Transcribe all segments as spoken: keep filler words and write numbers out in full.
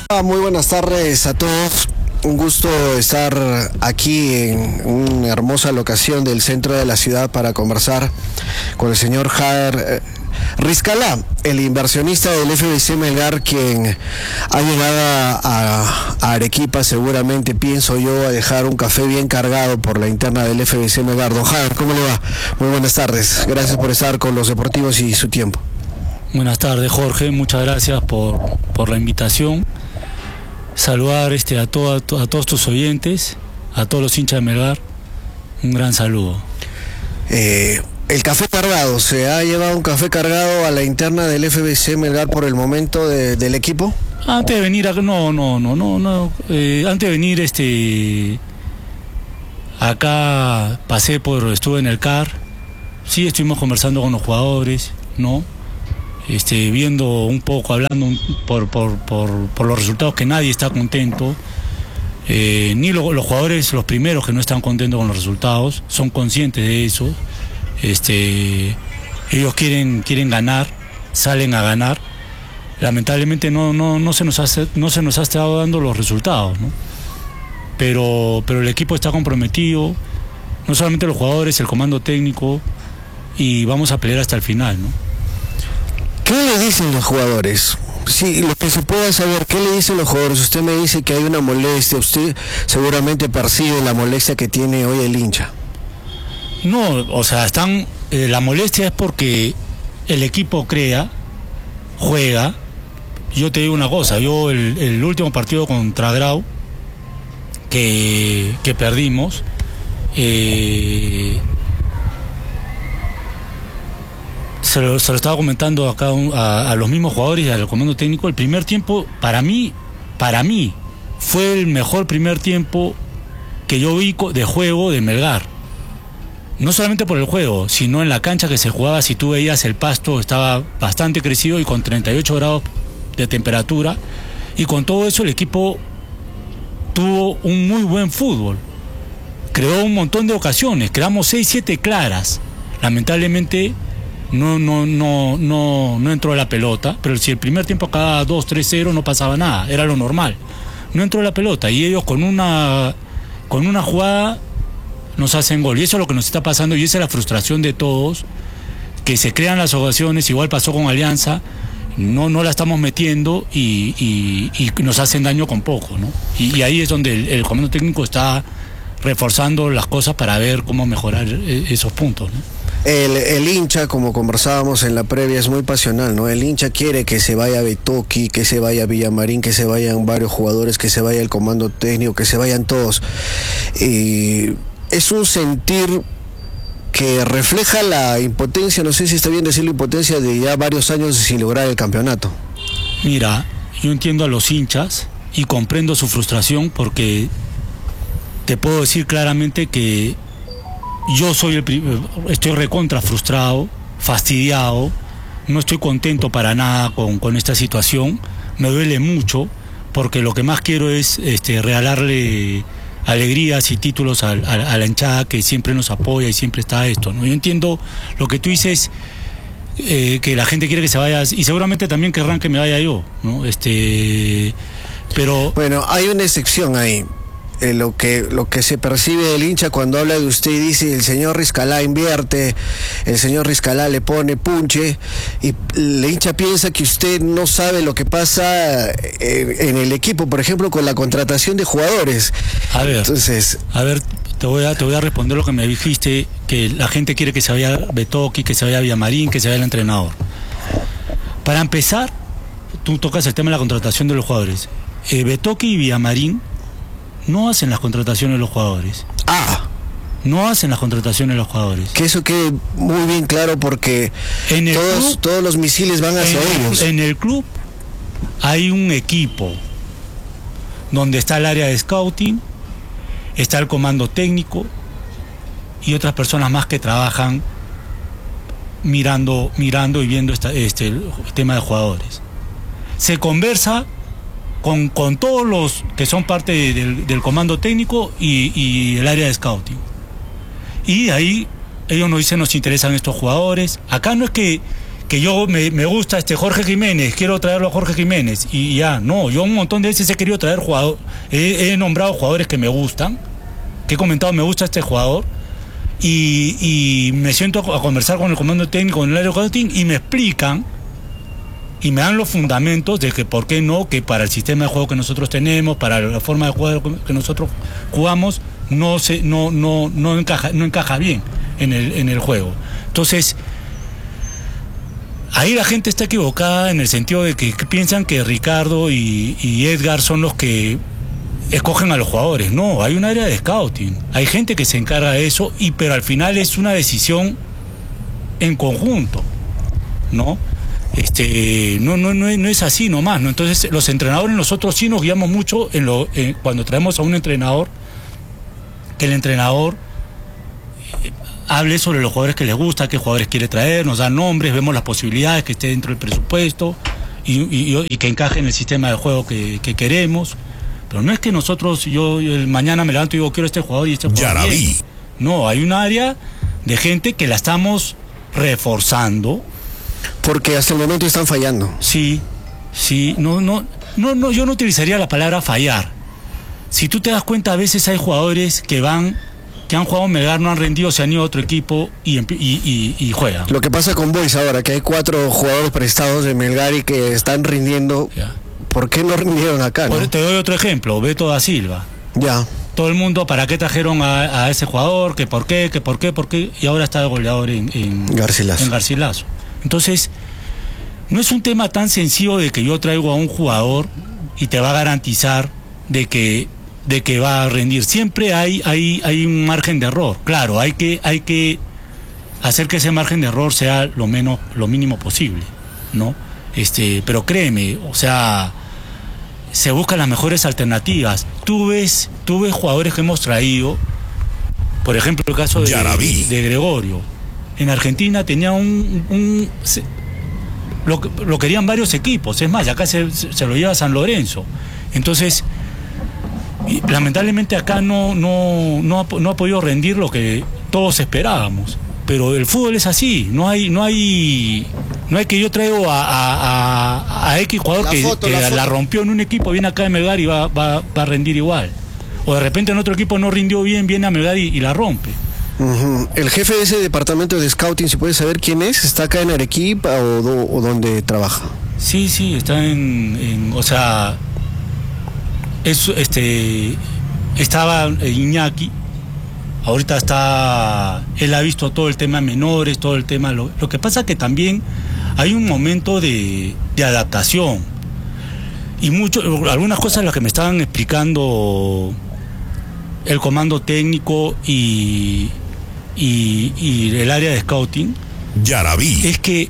Muy buenas tardes a todos. Un gusto estar aquí en una hermosa locación del centro de la ciudad para conversar con el señor Jader Riscalá, el inversionista del F B C Melgar, quien ha llegado a, a Arequipa, seguramente, pienso yo, a dejar un café bien cargado por la interna del F B C Melgar. Don Jader, ¿cómo le va? Muy buenas tardes. Gracias por estar con los deportivos y su tiempo. Buenas tardes, Jorge. Muchas gracias por, por la invitación. Saludar este, a, todo, a, to, a todos tus oyentes, a todos los hinchas de Melgar, un gran saludo. Eh, el café cargado, ¿se ha llevado un café cargado a la interna del F B C Melgar por el momento de, del equipo? Antes de venir, a, no, no, no, no, no eh, antes de venir, este, acá pasé por, estuve en el C A R, sí, estuvimos conversando con los jugadores, ¿no? Este, viendo un poco, hablando un, por, por, por, por los resultados, que nadie está contento, eh, ni lo, los jugadores, los primeros que no están contentos con los resultados, son conscientes de eso. Este, ellos quieren, quieren ganar, salen a ganar. Lamentablemente no, no, no, se nos ha, no se nos ha estado dando los resultados, ¿no? Pero, pero el equipo está comprometido, no solamente los jugadores, el comando técnico, y vamos a pelear hasta el final, ¿no? ¿Qué le dicen los jugadores? Sí, lo que se pueda saber, ¿qué le dicen los jugadores? Usted me dice que hay una molestia, usted seguramente percibe la molestia que tiene hoy el hincha. No, o sea, están, eh, la molestia es porque el equipo crea, juega. Yo te digo una cosa, yo el, el último partido contra Grau, que, que perdimos, eh, Se lo, se lo estaba comentando acá a, a los mismos jugadores y al comando técnico. El primer tiempo, para mí, para mí, fue el mejor primer tiempo que yo vi de juego de Melgar. No solamente por el juego, sino en la cancha que se jugaba. Si tú veías, el pasto estaba bastante crecido y con treinta y ocho grados de temperatura. Y con todo eso el equipo tuvo un muy buen fútbol. Creó un montón de ocasiones, creamos seis, siete claras. Lamentablemente No, no, no, no, no entró la pelota, pero si el primer tiempo acababa dos, tres, cero no pasaba nada, era lo normal. No entró la pelota y ellos con una, con una jugada nos hacen gol. Y eso es lo que nos está pasando y esa es la frustración de todos, que se crean las ocasiones, igual pasó con Alianza, no, no la estamos metiendo y, y, y nos hacen daño con poco, ¿no? Y, y ahí es donde el, el comando técnico está reforzando las cosas para ver cómo mejorar esos puntos, ¿no? El, el hincha, como conversábamos en la previa, es muy pasional, ¿no? El hincha quiere que se vaya Betoki, que se vaya Villamarín, que se vayan varios jugadores, que se vaya el comando técnico, que se vayan todos. Y es un sentir que refleja la impotencia, no sé si está bien decirlo, impotencia de ya varios años sin lograr el campeonato. Mira, yo entiendo a los hinchas y comprendo su frustración, porque te puedo decir claramente que yo soy el estoy recontra frustrado, fastidiado, no estoy contento para nada con, con esta situación, me duele mucho, porque lo que más quiero es este, regalarle alegrías y títulos a, a, a la hinchada que siempre nos apoya y siempre está esto, ¿no? Yo entiendo lo que tú dices, eh, que la gente quiere que se vaya, y seguramente también querrán que me vaya yo, ¿no? Este, pero... Bueno, hay una excepción ahí. Eh, lo que lo que se percibe del hincha cuando habla de usted y dice el señor Riscalá invierte, el señor Riscalá le pone punche, y el hincha piensa que usted no sabe lo que pasa en, en el equipo, por ejemplo, con la contratación de jugadores. A ver, entonces, a ver, te voy a te voy a responder lo que me dijiste, que la gente quiere que se vaya Betoki, que se vaya Villamarín, que se vaya el entrenador. Para empezar, tú tocas el tema de la contratación de los jugadores. Eh, Betoki y Villamarín no hacen las contrataciones de los jugadores. Ah, no hacen las contrataciones de los jugadores. Que eso quede muy bien claro, porque en el todos, club, todos los misiles van hacia en, ellos. En el club hay un equipo donde está el área de scouting, está el comando técnico y otras personas más que trabajan mirando, mirando y viendo esta, este el tema de jugadores. Se conversa Con, con todos los que son parte de, del, del comando técnico y, y el área de scouting. Y ahí ellos nos dicen, nos interesan estos jugadores. Acá no es que, que yo me, me gusta este Jorge Jiménez, quiero traerlo a Jorge Jiménez, y ya, no, yo un montón de veces he querido traer jugadores, he, he nombrado jugadores que me gustan, que he comentado, me gusta este jugador, y, y me siento a, a conversar con el comando técnico, con el área de scouting, y me explican, y me dan los fundamentos de que por qué no, que para el sistema de juego que nosotros tenemos, para la forma de jugar que nosotros jugamos, no se, no, no, no encaja, no encaja bien en el, en el juego. Entonces, ahí la gente está equivocada en el sentido de que, que piensan que Ricardo y, y Edgar son los que escogen a los jugadores. No, hay un área de scouting, hay gente que se encarga de eso, y pero al final es una decisión en conjunto, ¿no? Este, no, no, no, no es así nomás, ¿no? Entonces los entrenadores, nosotros sí nos guiamos mucho en lo, en, cuando traemos a un entrenador, que el entrenador eh, hable sobre los jugadores que les gusta, qué jugadores quiere traer, nos da nombres, vemos las posibilidades que esté dentro del presupuesto y, y, y que encaje en el sistema de juego que, que queremos. Pero no es que nosotros, yo, yo mañana me levanto y digo quiero este jugador y este jugador. Ya la vi. No, hay un área de gente que la estamos reforzando. Porque hasta el momento están fallando. Sí, sí, no, no, no, no, yo no utilizaría la palabra fallar. Si tú te das cuenta, a veces hay jugadores que van, que han jugado en Melgar, no han rendido, se han ido a otro equipo y, y, y, y juegan. Lo que pasa con Boys ahora, que hay cuatro jugadores prestados de Melgar y que están rindiendo. Ya. ¿Por qué no rindieron acá? ¿No? Te doy otro ejemplo, Beto da Silva. Ya. Todo el mundo, ¿para qué trajeron a, a ese jugador? ¿Que por qué? ¿Que por qué? ¿Por qué? Y ahora está de goleador en, en, Garcilaso. en Garcilaso. Entonces, no es un tema tan sencillo de que yo traigo a un jugador y te va a garantizar de que, de que va a rendir. Siempre hay, hay, hay un margen de error. Claro, hay que, hay que hacer que ese margen de error sea lo menos, lo mínimo posible, ¿no? Este, pero créeme, o sea, se buscan las mejores alternativas. Tú ves, tú ves jugadores que hemos traído, por ejemplo, el caso de, de Gregorio. En Argentina tenía un... un se, lo, lo querían varios equipos, es más, acá se, se lo lleva a San Lorenzo. Entonces, y, lamentablemente acá no, no, no, ha, no ha podido rendir lo que todos esperábamos. Pero el fútbol es así, no hay, no hay, no hay que yo traigo a, a, a, a X jugador la que, foto, que la, la rompió en un equipo, viene acá a Melgar y va, va, va a rendir igual. O de repente en otro equipo no rindió bien, viene a Melgar y, y la rompe. Uh-huh. El jefe de ese departamento de scouting, ¿se puede saber quién es? ¿Está acá en Arequipa o, do, o dónde trabaja? Sí, sí, está en, en o sea, es, este, estaba Iñaki, ahorita está, él ha visto todo el tema menores, todo el tema, lo, lo que pasa que también hay un momento de, de adaptación y mucho, algunas cosas las que me estaban explicando el comando técnico y Y, y el área de scouting, ya la vi. Es que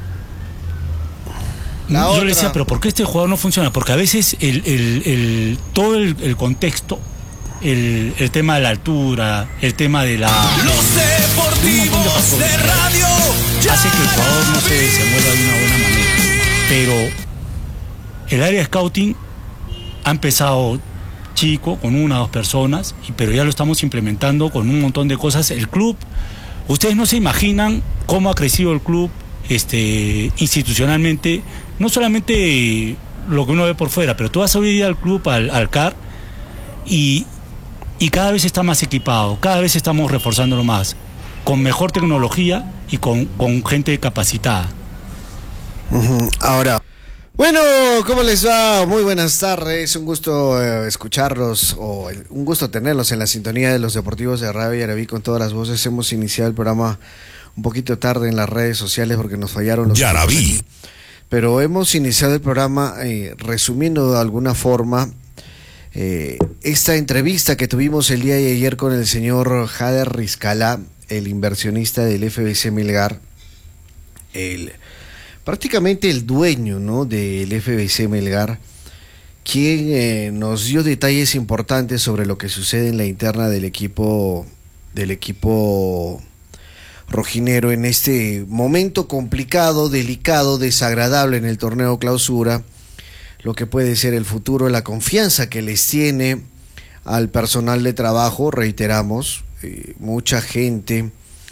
la yo otra. le decía, pero ¿por qué este jugador no funciona? Porque a veces el, el, el, todo el, el contexto, el, el tema de la altura, el tema de la... Los deportivos de, de radio hace que el jugador no se desenvuelva de una buena manera. Pero el área de scouting ha empezado chico, con una o dos personas, y, pero ya lo estamos implementando con un montón de cosas. El club, ustedes no se imaginan cómo ha crecido el club este, institucionalmente, no solamente lo que uno ve por fuera, pero tú vas hoy día al club, al, al C A R, y, y cada vez está más equipado, cada vez estamos reforzándolo más, con mejor tecnología y con, con gente capacitada. Uh-huh. Ahora... Bueno, ¿cómo les va? Muy buenas tardes, un gusto eh, escucharlos, o el, un gusto tenerlos en la sintonía de los deportivos de Radio Yaraví con todas las voces. Hemos iniciado el programa un poquito tarde en las redes sociales porque nos fallaron los... Yaraví. Pero hemos iniciado el programa eh, resumiendo de alguna forma eh, esta entrevista que tuvimos el día de ayer con el señor Jader Riscalá, el inversionista del F B C Melgar, el... prácticamente el dueño, ¿no?, del F B C Melgar, quien eh, nos dio detalles importantes sobre lo que sucede en la interna del equipo del equipo rojinero en este momento complicado, delicado, desagradable en el torneo clausura, lo que puede ser el futuro, la confianza que les tiene al personal de trabajo. Reiteramos, eh, mucha gente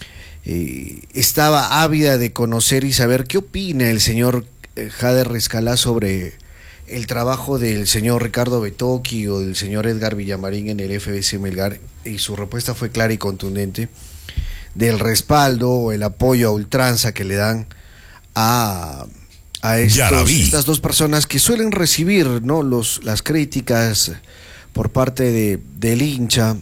eh, estaba ávida de conocer y saber qué opina el señor eh, Jader Riscalá sobre el trabajo del señor Ricardo Betoqui o del señor Edgar Villamarín en el F B C Melgar, y su respuesta fue clara y contundente del respaldo o el apoyo a ultranza que le dan a, a estos, estas dos personas que suelen recibir, ¿no?, los, las críticas por parte de, del hincha.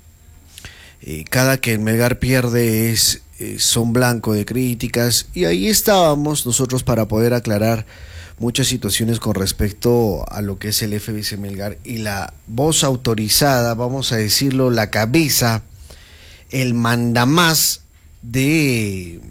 Eh, cada que el Melgar pierde es, eh, son blanco de críticas, y ahí estábamos nosotros para poder aclarar muchas situaciones con respecto a lo que es el F B C Melgar, y la voz autorizada, vamos a decirlo, la cabeza, el mandamás de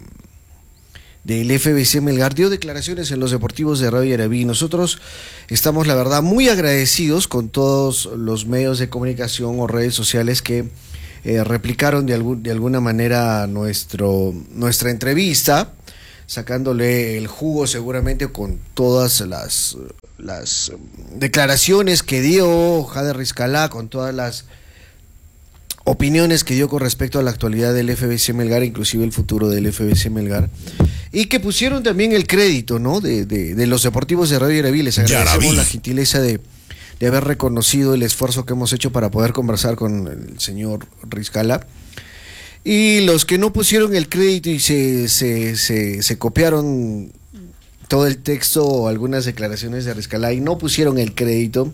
del F B C Melgar dio declaraciones en los deportivos de Radio Yarabí. Nosotros estamos, la verdad, muy agradecidos con todos los medios de comunicación o redes sociales que eh, replicaron de, algún, de alguna manera nuestro, nuestra entrevista, sacándole el jugo seguramente con todas las, las declaraciones que dio Jader Riscalá, con todas las opiniones que dio con respecto a la actualidad del F B C Melgar, inclusive el futuro del F B C Melgar, y que pusieron también el crédito, ¿no?, de, de, de los deportivos de Radio Yarabí. Les agradecemos Yarabí. la gentileza de, de haber reconocido el esfuerzo que hemos hecho para poder conversar con el señor Riscalá. Y los que no pusieron el crédito y se, se, se, se copiaron todo el texto o algunas declaraciones de Riscalá y no pusieron el crédito,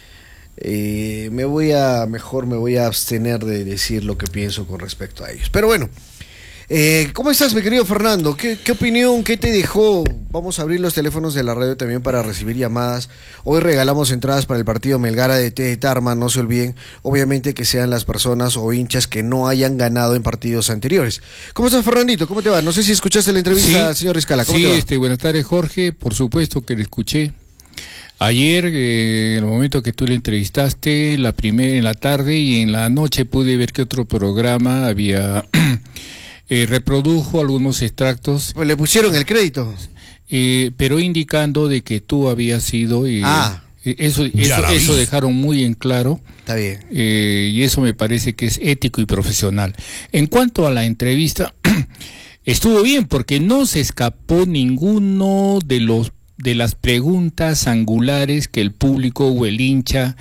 eh, me voy a, mejor me voy a abstener de decir lo que pienso con respecto a ellos. Pero bueno, eh, ¿cómo estás, mi querido Fernando? ¿Qué, qué opinión, qué te dejó? Vamos a abrir los teléfonos de la radio también para recibir llamadas. Hoy regalamos entradas para el partido Melgar A D T de Tarma, no se olviden, obviamente que sean las personas o hinchas que no hayan ganado en partidos anteriores. ¿Cómo estás, Fernandito? ¿Cómo te va? No sé si escuchaste la entrevista, sí, señor Riscalá. ¿Cómo sí, te va? Este, buenas tardes, Jorge, por supuesto que le escuché. Ayer, eh, en el momento que tú le entrevistaste, la primera en la tarde y en la noche pude ver que otro programa había eh, reprodujo algunos extractos. Pues le pusieron el crédito. Eh, pero indicando de que tú habías sido... Eh, ah. Eso, eso, eso dejaron muy en claro. Está bien. Eh, y eso me parece que es ético y profesional. En cuanto a la entrevista, estuvo bien porque no se escapó ninguno de los de las preguntas angulares que el público o el hincha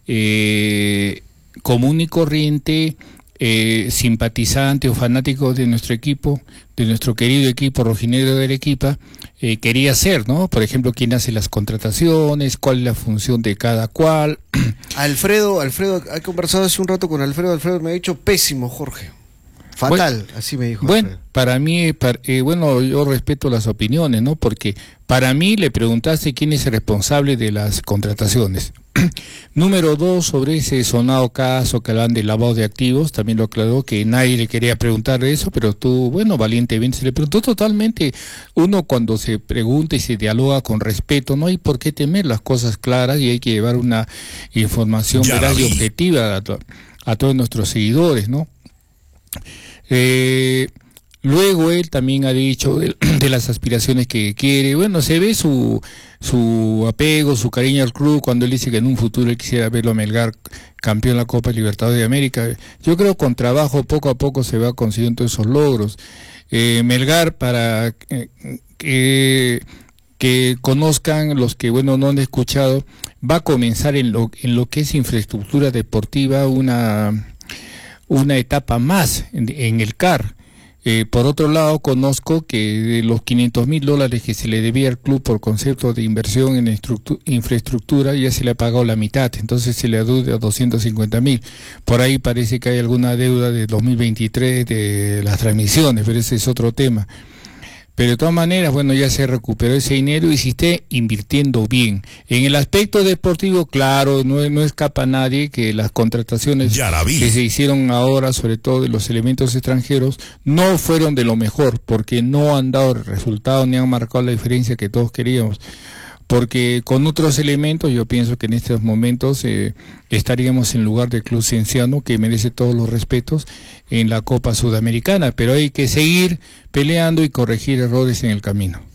eh, común y corriente, eh, simpatizante o fanático de nuestro equipo, de nuestro querido equipo rojinegro del equipo, eh, quería hacer, ¿no? Por ejemplo, quién hace las contrataciones, cuál es la función de cada cual. Alfredo, Alfredo, he conversado hace un rato con Alfredo, Alfredo me ha dicho pésimo, Jorge. Fatal, bueno, así me dijo. Bueno, Alfredo. para mí, para, eh, bueno, yo respeto las opiniones, ¿no? Porque para mí le preguntaste quién es el responsable de las contrataciones. Número dos, sobre ese sonado caso que hablan de lavado de activos, también lo aclaró que nadie le quería preguntar de eso, pero tú, bueno, valientemente se le preguntó totalmente. Uno cuando se pregunta y se dialoga con respeto, no hay por qué temer, las cosas claras, y hay que llevar una información veraz y objetiva a, to a todos nuestros seguidores, ¿no? Eh, luego él también ha dicho de, de las aspiraciones que quiere. Bueno, se ve su su apego, su cariño al club cuando él dice que en un futuro él quisiera verlo a Melgar campeón de la Copa Libertadores de América. Yo creo que con trabajo poco a poco se va consiguiendo esos logros. Eh, Melgar, para eh, que, que conozcan los que bueno no han escuchado, va a comenzar en lo, en lo que es infraestructura deportiva una una etapa más en, en el C A R. Eh, por otro lado, conozco que de los quinientos mil dólares que se le debía al club por concepto de inversión en infraestructura, ya se le ha pagado la mitad, entonces se le adeuda doscientos cincuenta mil. Por ahí parece que hay alguna deuda de dos mil veintitrés de las transmisiones, pero ese es otro tema. Pero de todas maneras, bueno, ya se recuperó ese dinero y se está invirtiendo bien. En el aspecto deportivo, claro, no, no escapa a nadie que las contrataciones que se hicieron ahora, sobre todo de los elementos extranjeros, no fueron de lo mejor, porque no han dado resultado ni han marcado la diferencia que todos queríamos. Porque con otros elementos yo pienso que en estos momentos eh, estaríamos en lugar del Club Cienciano, que merece todos los respetos, en la Copa Sudamericana, pero hay que seguir peleando y corregir errores en el camino.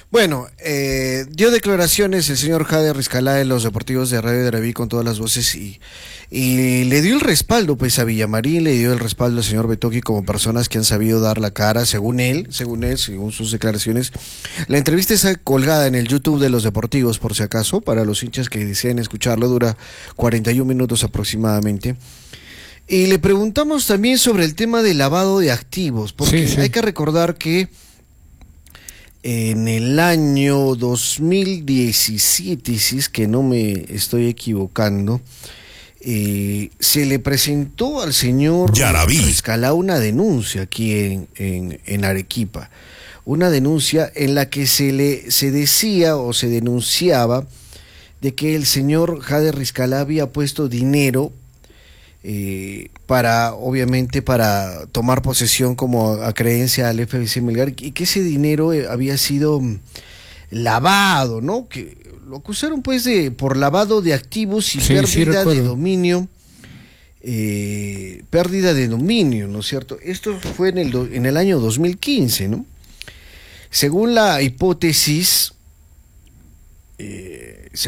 Bueno, eh, dio declaraciones el señor Jader Riscalá en los deportivos de Radio Yaraví con todas las voces y, y le dio el respaldo pues a Villamarín, le dio el respaldo al señor Betoqui como personas que han sabido dar la cara, según él, según él, según sus declaraciones. La entrevista está colgada en el YouTube de los deportivos, por si acaso, para los hinchas que deseen escucharlo, dura cuarenta y un minutos aproximadamente. Y le preguntamos también sobre el tema del lavado de activos, porque sí, sí. hay que recordar que en el año dos mil diecisiete, si es que no me estoy equivocando, eh, se le presentó al señor Riscalá una denuncia aquí en, en, en Arequipa, una denuncia en la que se le se decía o se denunciaba de que el señor Jader Riscalá había puesto dinero Eh, para, obviamente, para tomar posesión como acreencia al F B C Melgar, y que ese dinero eh, había sido lavado, ¿no? Que lo acusaron pues de por lavado de activos y sí, pérdida sí de dominio, eh, pérdida de dominio, ¿no es cierto? Esto fue en el, do, en el año dos mil quince, ¿no? Según la hipótesis, eh,